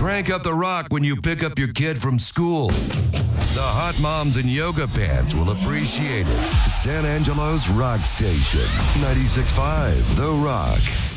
Crank up the rock when you pick up your kid from school. The hot moms in yoga pants will appreciate it. San Angelo's Rock Station. 96.5 The Rock.